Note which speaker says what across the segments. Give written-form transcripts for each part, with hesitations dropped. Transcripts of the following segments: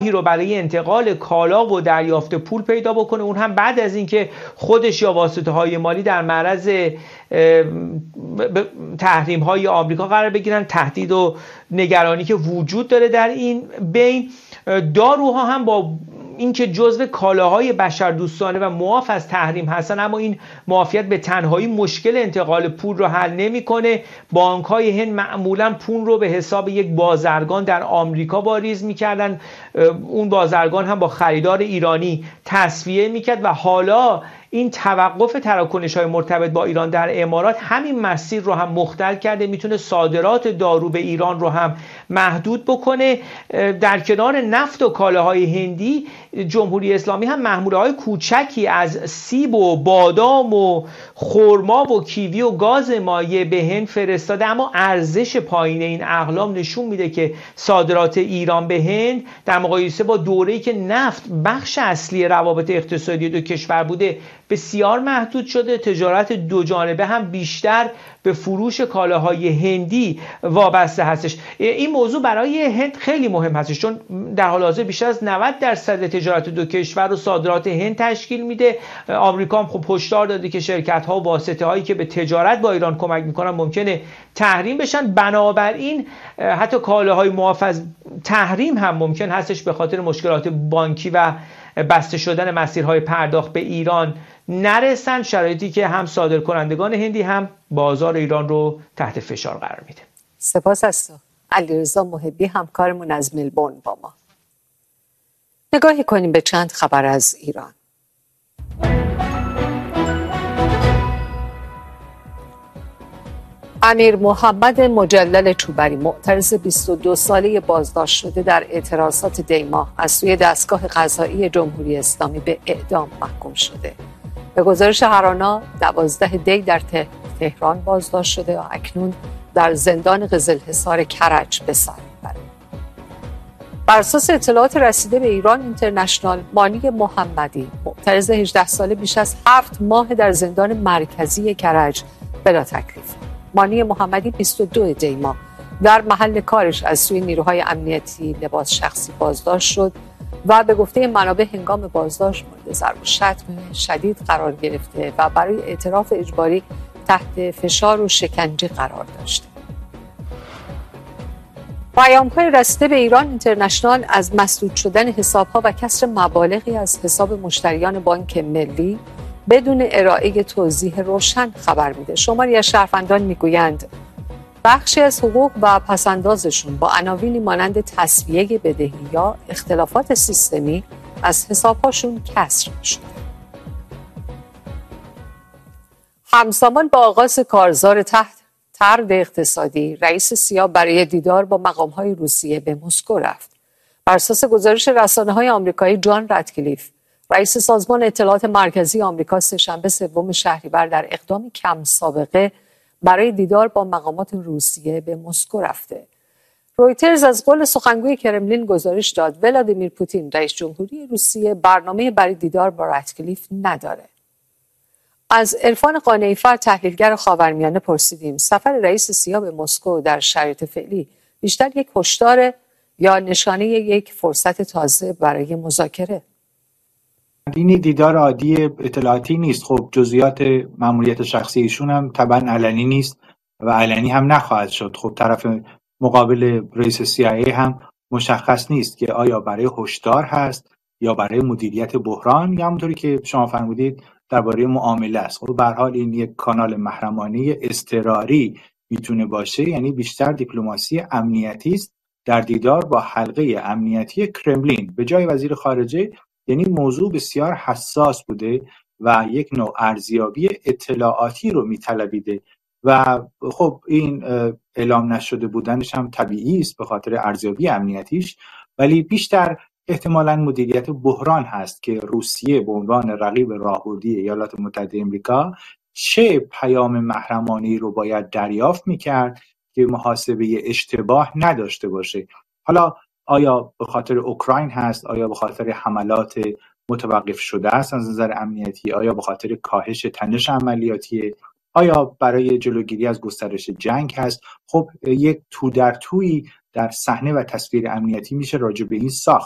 Speaker 1: رو برای انتقال کالا و دریافت پول پیدا بکنه، اون هم بعد از اینکه خودش یا واسطه های مالی در معرض تحریم های آمریکا قرار بگیرن. تهدید و نگرانی که وجود داره در این بین. داروها هم با اینکه جزو کالاهای بشردوستانه و معاف از تحریم هستن، اما این معافیت به تنهایی مشکل انتقال پول رو حل نمیکنه. بانک‌های هند معمولا پول رو به حساب یک بازرگان در آمریکا واریز میکردن، اون بازرگان هم با خریدار ایرانی تسویه میکرد و حالا این توقف تراکنش‌های مرتبط با ایران در امارات همین مسیر رو هم مختل کرده، میتونه صادرات دارو به ایران رو هم محدود بکنه. در کنار نفت و کالاهای هندی، جمهوری اسلامی هم محموله‌های کوچکی از سیب و بادام و خرما و کیوی و گاز مایع به هند فرستاده، اما ارزش پایین این اقلام نشون میده که صادرات ایران به هند در مقایسه با دوره‌ای که نفت بخش اصلی روابط اقتصادی دو کشور بوده بسیار محدود شده. تجارت دو جانبه هم بیشتر به فروش کالاهای هندی وابسته هستش. این موضوع برای هند خیلی مهم هستش، چون در حال حاضر بیشتر از 90% تجارت دو کشور و صادرات هند تشکیل میده. آمریکا هم خب هشدار داده که شرکت‌ها و واسطه هایی که به تجارت با ایران کمک میکنن ممکنه تحریم بشن. بنابراین حتی کالاهای معاف از تحریم هم ممکن هستش به خاطر مشکلات بانکی و بسته شدن مسیرهای پرداخت به ایران نرسن، شرایطی که هم صادرکنندگان هندی هم بازار ایران رو تحت فشار قرار میده.
Speaker 2: سپاس از تو علیرضا محبی، همکارمون از ملبورن با ما. نگاهی کنیم به چند خبر از ایران. امیر محمد مجلل چوبری، معترض 22 ساله بازداشت شده در اعتراضات دی‌ماه، از سوی دستگاه قضایی جمهوری اسلامی به اعدام محکوم شده. به گزارش هرانا 12 دی در تهران بازداشت شده و اکنون در زندان قزلحصار کرج به سر می‌برد. بر اساس اطلاعات رسیده به ایران اینترنشنال، مانی محمدی، معترض 18 ساله، بیش از 7 ماه در زندان مرکزی کرج بلا تکلیف. مانی محمدی 22 دی ماه در محل کارش از سوی نیروهای امنیتی لباس شخصی بازداشت شد و به گفته منابع هنگام بازداشت مورد ضرب و شتم شدید قرار گرفته و برای اعتراف اجباری تحت فشار و شکنجه قرار داشته. پیام‌های رسیده به ایران اینترنشنال از مسدود شدن حساب‌ها و کسر مبالغی از حساب مشتریان بانک ملی بدون ارائه توضیح روشن خبر میده. شماری از شهروندان میگویند بخشی از حقوق و پسندازشون با عناوینی مانند تسویه بدهی یا اختلافات سیستمی از حساب‌هاشون کسر شده. همزمان با آغاز کارزار تحت طرد اقتصادی، رئیس سیا برای دیدار با مقام‌های روسیه به مسکو رفت. بر اساس گزارش رسانه‌های آمریکایی، جان رتکلیف، رئیس سازمان اطلاعات مرکزی آمریکا، سه‌شنبه 3 شهریور در اقدامی کم سابقه برای دیدار با مقامات روسیه به مسکو رفته. رویترز از قول سخنگوی کرملین گزارش داد ولادیمیر پوتین، رئیس جمهوری روسیه، برنامه برای دیدار با رتکلیف نداره. از عرفان قانعی‌فر، تحلیلگر خاورمیانه، پرسیدیم سفر رئیس سیا به مسکو در شرایط فعلی بیشتر یک هشدار یا نشانه یک فرصت تازه برای مذاکره؟
Speaker 3: این دیدار عادی اطلاعاتی نیست. خب جزئیات ماموریت شخصی ایشون هم طبعا علنی نیست و علنی هم نخواهد شد. خب طرف مقابل رئیس CIA هم مشخص نیست که آیا برای هشدار هست یا برای مدیریت بحران یا همونطوری که شما فرمودید درباره معامله است. خب به هر حال این یک کانال محرمانه اضطراری میتونه باشه، یعنی بیشتر دیپلماسی امنیتی است در دیدار با حلقه امنیتی کرملین به جای وزیر خارجه. یعنی موضوع بسیار حساس بوده و یک نوع ارزیابی اطلاعاتی رو میطلبیده و خب این اعلام نشده بودنش هم طبیعی است به خاطر ارزیابی امنیتیش، ولی بیشتر احتمالاً مدیریت بحران هست که روسیه به عنوان رقیب راهبردی ایالات متحده آمریکا چه پیام محرمانه‌ای رو باید دریافت می‌کرد که محاسبه اشتباه نداشته باشه. حالا آیا به خاطر اوکراین هست؟ آیا به خاطر حملات متوقف شده است از نظر امنیتی؟ آیا به خاطر کاهش تنش عملیاتی؟ آیا برای جلوگیری از گسترش جنگ هست؟ خب یک تو در تویی در صحنه و تصویر امنیتی میشه راجع به این ساخت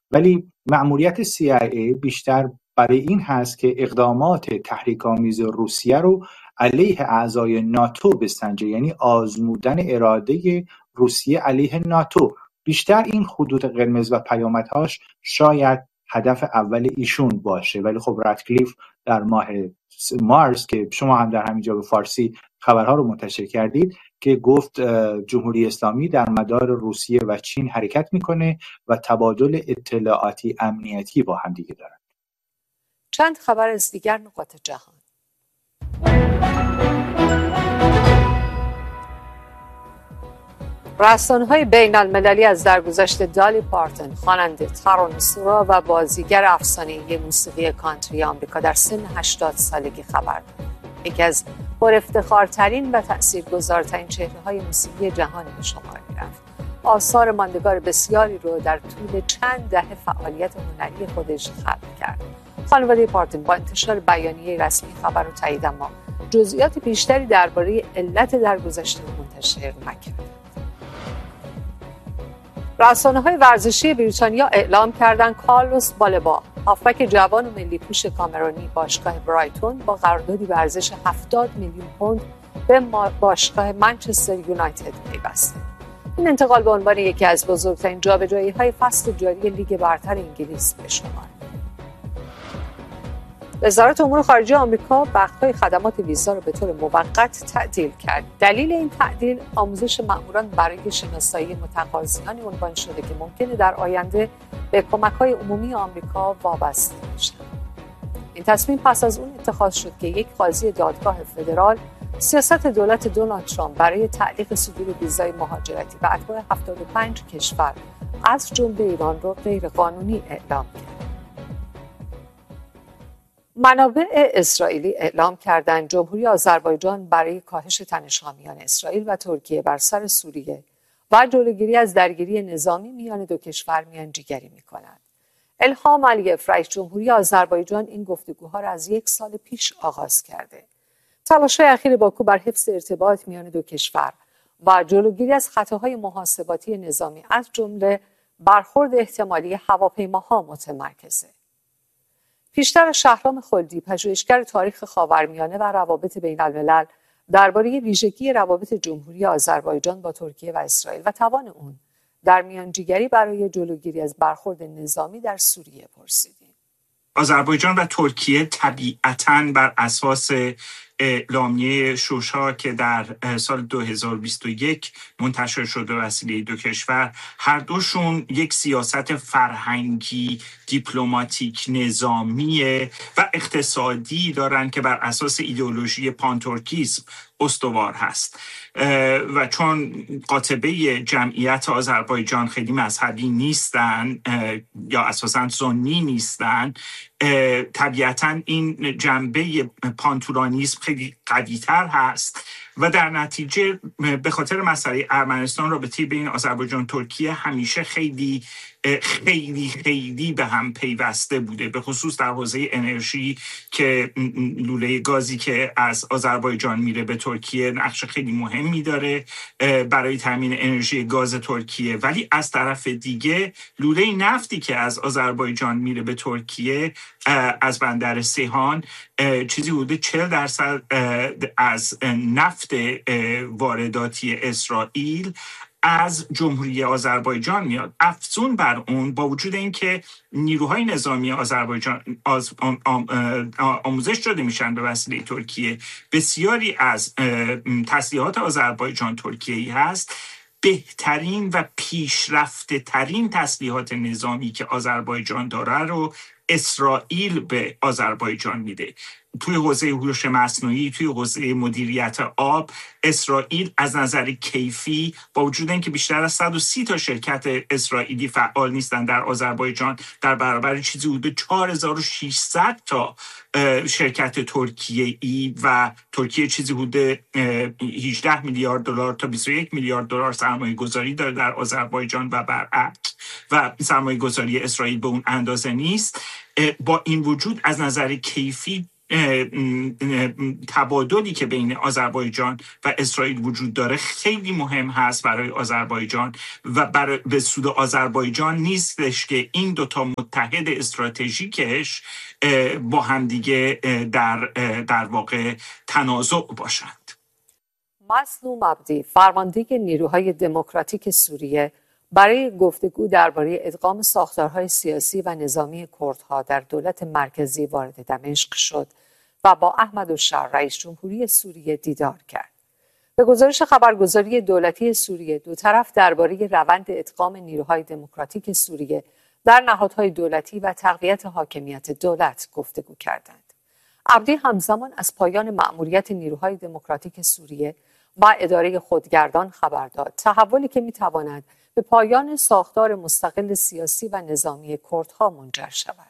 Speaker 3: ولی مأموریت CIA بیشتر برای این هست که اقدامات تحریک‌آمیز روسیه رو علیه اعضای ناتو بسنجه، یعنی آزمودن اراده روسیه علیه ناتو. بیشتر این خطوط قرمز و پیامدهاش شاید هدف اول ایشون باشه. ولی خب راتکلیف در ماه مارس که شما هم در همینجا به فارسی خبرها رو منتشر کردید که گفت جمهوری اسلامی در مدار روسیه و چین حرکت میکنه و تبادل اطلاعاتی امنیتی با هم دیگه دارن.
Speaker 2: چند خبر از دیگر نقاط جهان. رسانه‌های بین المللی از درگذشت دالی پارتون، خواننده، ترانه‌سرا و بازیگر افسانه‌ای موسیقی کانتری آمریکا در سن 80 سالگی خبر داد. یکی از پرافتخارترین و تأثیرگذارترین چهره‌های موسیقی جهان به شمار می‌رفت. آثار ماندگار بسیاری رو در طول چند دهه فعالیت هنری خودش خلق کرد. خانواده پارتون با انتشار بیانیه رسمی خبر رو تایید، اما جزئیات بیشتری درباره علت درگذشت منتشر نکرد. رسانه‌های ورزشی بریتانیا اعلام کردند کارلوس بالبا، هافبک جوان و ملی پوش کامرونی باشگاه برایتون، با قراردادی به ارزش 70 میلیون پوند به باشگاه منچستر یونایتد پیوسته. این انتقال به عنوان یکی از بزرگترین جابجایی‌های فصل جاری لیگ برتر انگلیس به شمار وزارت امور خارجه آمریکا بخش‌های خدمات ویزا را به طور موقت تعطیل کرد. دلیل این تعطیل آموزش مأموران برای شناسایی متقاضیانی عنوان شده که ممکنه در آینده به کمک‌های عمومی آمریکا وابسته بشن. این تصمیم پس از اون اتخاذ شد که یک قاضی دادگاه فدرال سیاست دولت دونالد ترامپ برای تعلیق صدور ویزای مهاجرتی به اتباع 75 کشور از جمله ایران را غیرقانونی اعلام کرد. منابع اسرائیلی اعلام کردند جمهوری آذربایجان برای کاهش تنش‌هامیان اسرائیل و ترکیه بر سر سوریه و جلوگیری از درگیری نظامی میان دو کشور میانجیگری می‌کند. الهام علیف رئیس جمهوری آذربایجان این گفتگوها را از 1 سال پیش آغاز کرده. تلاش‌های اخیر باکو بر حفظ ارتباط میان دو کشور و جلوگیری از خطاهای محاسباتی نظامی از جمله برخورد احتمالی هواپیماها متمرکزه. پیشتر شهرام خلدی، پژوهشگر تاریخ خاورمیانه و روابط بین الملل، درباره ویژگی روابط جمهوری آذربایجان با ترکیه و اسرائیل و توان اون در میانجیگری برای جلوگیری از برخورد نظامی در سوریه پرسیدیم.
Speaker 4: آذربایجان و ترکیه طبیعتاً بر اساس اعلامیه شوشا که در سال 2021 منتشر شده وسیله دو کشور، هر دوشون یک سیاست فرهنگی، دیپلماتیک، نظامی و اقتصادی دارن که بر اساس ایدئولوژی پانترکیسم استوار هست و چون قاطبه جمعیت آذربایجان خیلی مذهبی نیستن یا اساساً سنی نیستن، طبیعتاً این جنبه پانتورانیسم خیلی قوی‌تر هست و در نتیجه به خاطر مسئله ارمنستان رابطه بین آذربایجان و ترکیه همیشه خیلی به هم پیوسته بوده، به خصوص در حوزه انرژی که لوله گازی که از آذربایجان میره به ترکیه نقش خیلی مهمی داره برای تامین انرژی گاز ترکیه. ولی از طرف دیگه لوله نفتی که از آذربایجان میره به ترکیه از بندر سیحان چیزی حدود 40% از نفت وارداتی اسرائیل از جمهوری آذربایجان میاد. افزون بر اون، با وجود اینکه نیروهای نظامی آذربایجان آموزش داده میشن به وسیله ترکیه، بسیاری از تسلیحات آذربایجان ترکیه‌ای هست. بهترین و پیشرفته ترین تسلیحات نظامی که آذربایجان داره رو اسرائیل به آذربایجان میده. توی حوزه هوش مصنوعی، توی حوزه مدیریت آب، اسرائیل از نظر کیفی با وجود اینکه بیشتر از 130 تا شرکت اسرائیلی فعال نیستن در آذربایجان، در برابر چیزی حدود 4600 تا شرکت ترکیه‌ای و ترکیه چیزی حدود 18 میلیارد دلار تا 21 میلیارد دلار سرمایه گذاری داره در آذربایجان و برعکس، و سرمایه گذاری اسرائیل به اون اندازه نیست. با این وجود از نظر کیفی تبادلی که بین آذربایجان و اسرائیل وجود داره خیلی مهم هست برای آذربایجان و به سود آذربایجان نیستش که این دوتا متحد استراتژیکش با همدیگه در واقع تنازع باشند.
Speaker 2: مظلوم عبدی، فرمانده نیروهای دموکراتیک سوریه، برای گفتگو درباره ادغام ساختارهای سیاسی و نظامی کردها در دولت مرکزی وارد دمشق شد و با احمد الشر رئیس جمهوری سوریه دیدار کرد. به گزارش خبرگزاری دولتی سوریه، دو طرف درباره روند ادغام نیروهای دموکراتیک سوریه در نهادهای دولتی و تقویت حاکمیت دولت گفتگو کردند. عبدی همزمان از پایان مأموریت نیروهای دموکراتیک سوریه و اداره خودگردان خبر داد، تحولی که می‌تواند به پایان ساختار مستقل سیاسی و نظامی کردها منجر شود.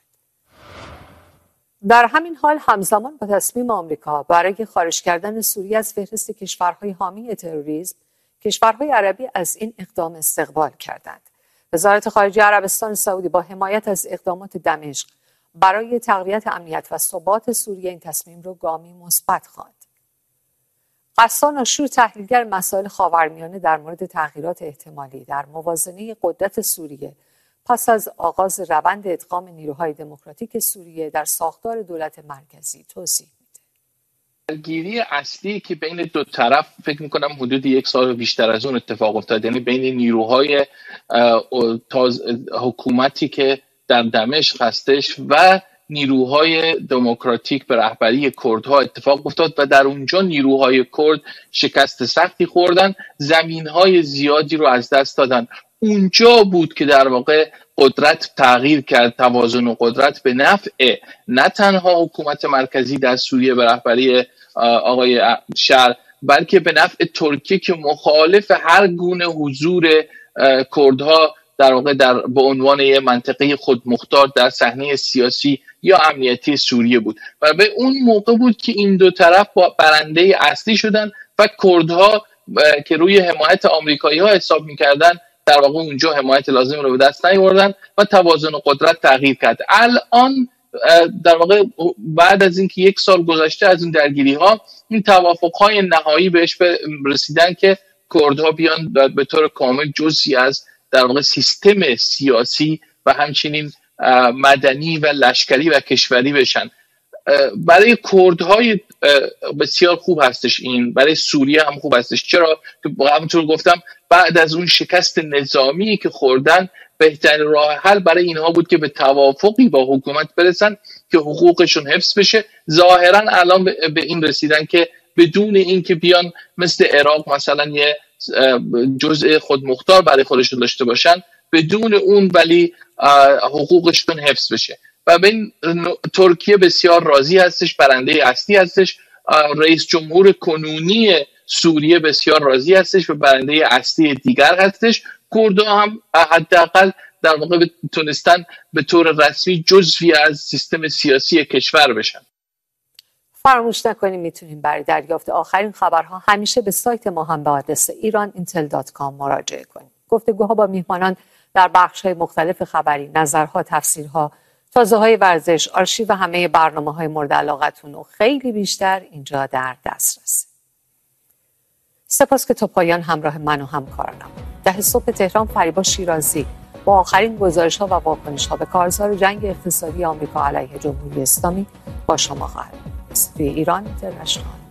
Speaker 2: در همین حال همزمان با تصمیم آمریکا برای خارج کردن سوریه از فهرست کشورهای حامی تروریسم، کشورهای عربی از این اقدام استقبال کردند. وزارت خارجه عربستان سعودی با حمایت از اقدامات دمشق برای تقویت امنیت و ثبات سوریه این تصمیم را گامی مثبت خواند. غسان آشور، تحلیلگر مسائل خاورمیانه، در مورد تغییرات احتمالی در موازنه قدرت سوریه پس از آغاز روند ادغام نیروهای دموکراتیک سوریه در ساختار دولت مرکزی توضیح میده.
Speaker 5: درگیری اصلی که بین دو طرف فکر میکنم حدود 1 سال و بیشتر از اون اتفاق افتاد، یعنی بین نیروهای حکومتی که در دمشق هستش و نیروهای دموکراتیک به رهبری کردها اتفاق افتاد و در اونجا نیروهای کرد شکست سختی خوردن، زمینهای زیادی رو از دست دادن. اونجا بود که در واقع قدرت تغییر کرد، توازن و قدرت به نفع نه تنها حکومت مرکزی در سوریه به رهبری آقای شر، بلکه به نفع ترکیه که مخالف هر گونه حضور کردها در واقع به عنوان یک منطقه خودمختار در صحنه سیاسی یا امنیتی سوریه بود و به اون موقع بود که این دو طرف با برنده اصلی شدن و کردها که روی حمایت آمریکایی ها حساب می‌کردن در واقع اونجا حمایت لازم رو به دست نیاوردن و توازن قدرت تغییر کرد. الان در واقع بعد از اینکه 1 سال گذشته از این درگیری ها، این توافق های نهایی بهش رسیدن که کردها بیان به طور کامل جزئی از در واقع سیستم سیاسی و همچنین مدنی و لشکری و کشوری بشن. برای کردهای بسیار خوب هستش این، برای سوریه هم خوب هستش. چرا؟ که همونطور گفتم بعد از اون شکست نظامی که خوردن، بهترین راه حل برای اینها بود که به توافقی با حکومت برسن که حقوقشون حفظ بشه. ظاهرا الان به این رسیدن که بدون اینکه بیان مثل عراق مثلا یه جزء خودمختار برای خودشون داشته باشن، بدون اون ولی حقوقشون حفظ بشه. و به این ترکیه بسیار راضی هستش، برنده اصلی هستش. رئیس جمهور کنونی سوریه بسیار راضی هستش و برنده اصلی دیگر هستش. کردها هم حداقل در واقع تونستن به طور رسمی جزوی از سیستم سیاسی کشور بشن.
Speaker 2: فراموش نکنیم میتونیم برای دریافت آخرین خبرها همیشه به سایت ما هم به آدرس iran.intel.com مراجعه کنیم. گفتگوها با میهمانان در بخش‌های مختلف خبری، نظرها، تفسیرها، تازه‌های ورزش، آرشیو و همه برنامه‌های مورد علاقتون و خیلی بیشتر اینجا در دسترسه. سپاس که تا پایان همراه من و همکارانم. 10 صبح تهران، فریبا شیرازی با آخرین گزارش‌ها و واکنش‌ها به کارزار جنگ اقتصادی آمریکا علیه جمهوری اسلامی با شما خواهد بود. ایران اینترنشنال.